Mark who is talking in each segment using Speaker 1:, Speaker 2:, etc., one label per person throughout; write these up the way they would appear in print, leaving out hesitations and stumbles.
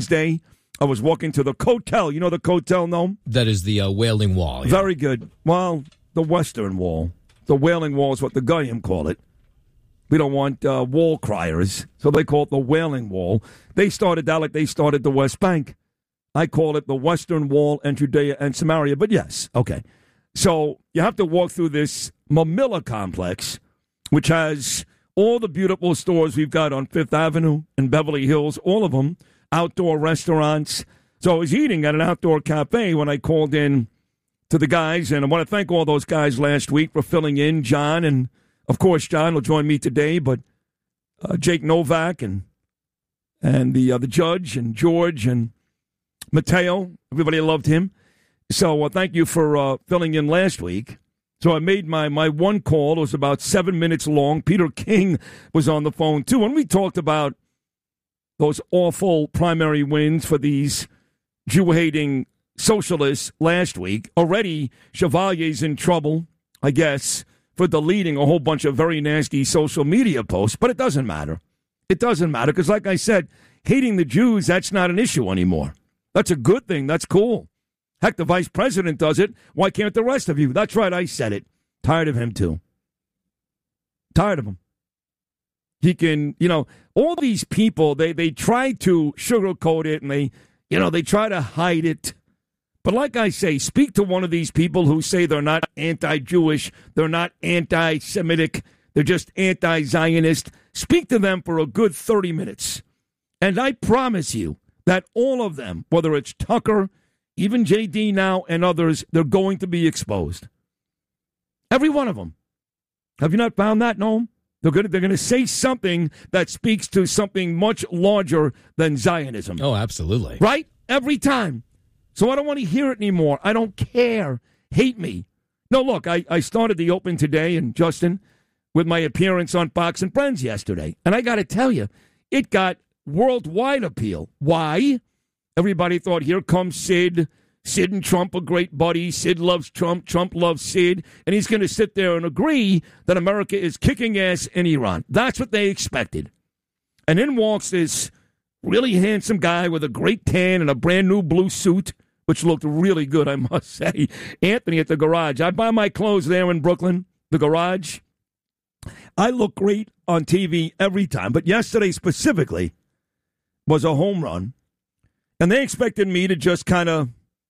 Speaker 1: Wednesday, I was walking to the Cotel. You know the Cotel, no?
Speaker 2: That is the Wailing Wall. Yeah.
Speaker 1: Very good. Well, the Western Wall. The Wailing Wall is what the Goyim call it. We don't want wall criers, so they call it the Wailing Wall. They started that like they started the West Bank. I call it the Western Wall and Judea and Samaria. But yes, okay. So you have to walk through this Mamilla complex, which has all the beautiful stores we've got on Fifth Avenue and Beverly Hills, all of them, outdoor restaurants. So I was eating at an outdoor cafe when I called in to the guys, and I want to thank all those guys last week for filling in, John, and of course John will join me today, but Jake Novak and the judge and George and Mateo, everybody loved him. So thank you for filling in last week. So I made my one call. It was about 7 minutes long. Peter King was on the phone, too. And we talked about those awful primary wins for these Jew-hating socialists last week. Already, Chevalier's in trouble, I guess, for deleting a whole bunch of very nasty social media posts. But it doesn't matter. It doesn't matter because, like I said, hating the Jews, that's not an issue anymore. That's a good thing. That's cool. Heck, the vice president does it. Why can't the rest of you? That's right, I said it. Tired of him, too. Tired of him. He can, all these people, they try to sugarcoat it and they try to hide it. But like I say, speak to one of these people who say they're not anti-Jewish, they're not anti-Semitic, they're just anti-Zionist. Speak to them for a good 30 minutes. And I promise you that all of them, whether it's Tucker, even JD now and others, they're going to be exposed. Every one of them. Have you not found that, Noam? They're going to say something that speaks to something much larger than Zionism.
Speaker 2: Oh, absolutely.
Speaker 1: Right? Every time. So I don't want to hear it anymore. I don't care. Hate me. No, look, I started the Open today, and Justin, with my appearance on Fox and Friends yesterday. And I got to tell you, it got worldwide appeal. Why? Everybody thought, here comes Sid. Sid and Trump are great buddies. Sid loves Trump. Trump loves Sid. And he's going to sit there and agree that America is kicking ass in Iran. That's what they expected. And in walks this really handsome guy with a great tan and a brand new blue suit, which looked really good, I must say. Anthony at the garage. I buy my clothes there in Brooklyn, the garage. I look great on TV every time. But yesterday specifically was a home run. And they expected me to just kind of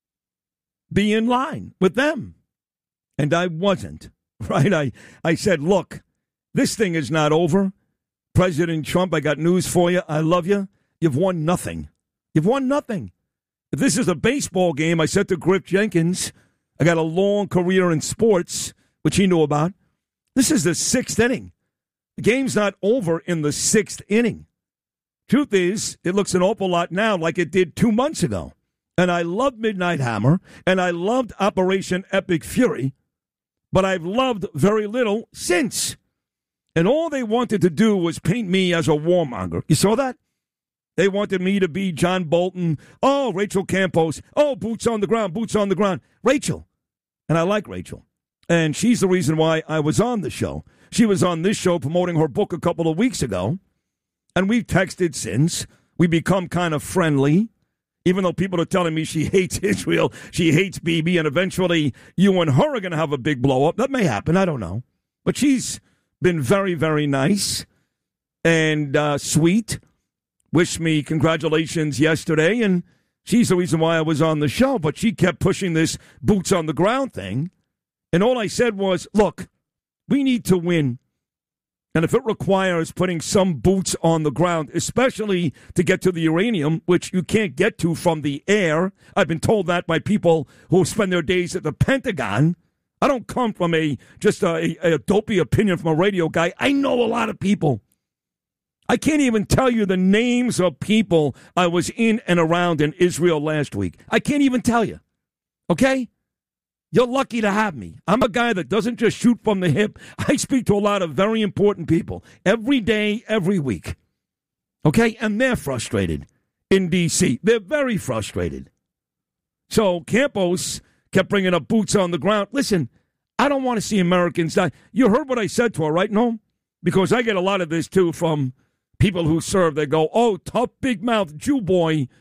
Speaker 1: be in line with them. And I wasn't, right? I said, look, this thing is not over. President Trump, I got news for you. I love you. You've won nothing. You've won nothing. If this is a baseball game, I said to Griff Jenkins, I got a long career in sports, which he knew about. This is the sixth inning. The game's not over in the sixth inning. Truth is, it looks an awful lot now like it did 2 months ago. And I loved Midnight Hammer, and I loved Operation Epic Fury, but I've loved very little since. And all they wanted to do was paint me as a warmonger. You saw that? They wanted me to be John Bolton. Oh, Rachel Campos. Oh, boots on the ground, boots on the ground. Rachel. And I like Rachel. And she's the reason why I was on the show. She was on this show promoting her book a couple of weeks ago. And we've texted since. We become kind of friendly. Even though people are telling me she hates Israel, she hates Bibi, and eventually you and her are going to have a big blow-up. That may happen. I don't know. But she's been very, very nice and sweet. Wished me congratulations yesterday, and she's the reason why I was on the show. But she kept pushing this boots on the ground thing. And all I said was, look, we need to win. And if it requires putting some boots on the ground, especially to get to the uranium, which you can't get to from the air, I've been told that by people who spend their days at the Pentagon. I don't come from just a dopey opinion from a radio guy. I know a lot of people. I can't even tell you the names of people I was in and around in Israel last week. I can't even tell you. Okay? You're lucky to have me. I'm a guy that doesn't just shoot from the hip. I speak to a lot of very important people every day, every week. Okay? And they're frustrated in D.C. They're very frustrated. So Campos kept bringing up boots on the ground. Listen, I don't want to see Americans die. You heard what I said to her, right, Noam? Because I get a lot of this, too, from people who serve. They go, oh, tough, big-mouth Jew boy